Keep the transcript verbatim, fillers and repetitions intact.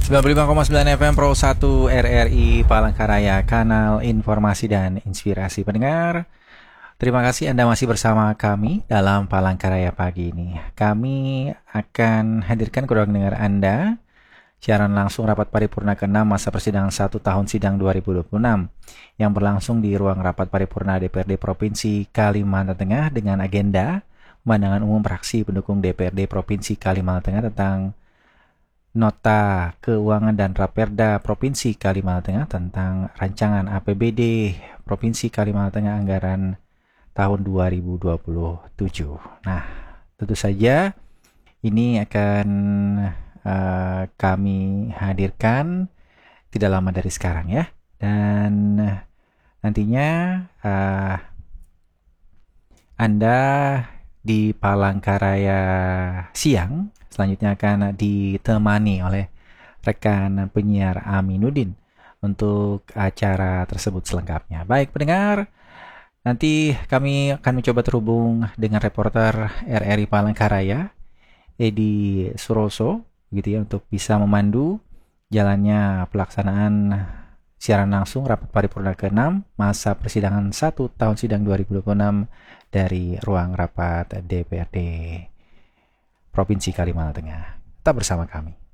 sembilan puluh lima koma sembilan F M Pro satu R R I Palangkaraya, kanal informasi dan inspirasi pendengar. Terima kasih Anda masih bersama kami dalam Palangkaraya pagi ini. Kami akan hadirkan ke ruang dengar Anda siaran langsung rapat paripurna keenam masa persidangan satu tahun sidang dua ribu dua puluh enam yang berlangsung di ruang rapat paripurna D P R D Provinsi Kalimantan Tengah dengan agenda pemandangan umum fraksi pendukung D P R D Provinsi Kalimantan Tengah tentang Nota Keuangan dan Raperda Provinsi Kalimantan Tengah tentang rancangan A P B D Provinsi Kalimantan Tengah anggaran tahun dua ribu dua puluh tujuh. Nah, tentu saja ini akan uh, kami hadirkan tidak lama dari sekarang ya. Dan nantinya uh, Anda di Palangkaraya siang selanjutnya akan ditemani oleh rekan penyiar Aminuddin untuk acara tersebut selengkapnya. Baik pendengar, nanti kami akan mencoba terhubung dengan reporter R R I Palangkaraya, Edi Suroso, gitu ya, untuk bisa memandu jalannya pelaksanaan siaran langsung rapat paripurna keenam masa persidangan satu tahun sidang dua ribu dua puluh enam dari ruang rapat D P R D Provinsi Kalimantan Tengah. Tetap bersama kami.